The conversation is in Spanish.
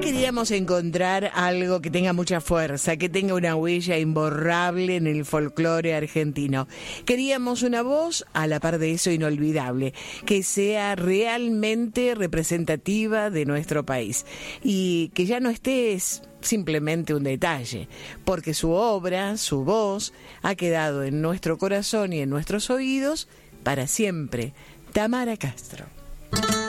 Queríamos encontrar algo que tenga mucha fuerza, que tenga una huella imborrable en el folclore argentino. Queríamos una voz, a la par de eso, inolvidable, que sea realmente representativa de nuestro país y que ya no esté simplemente un detalle, porque su obra, su voz, ha quedado en nuestro corazón y en nuestros oídos para siempre. Tamara Castro.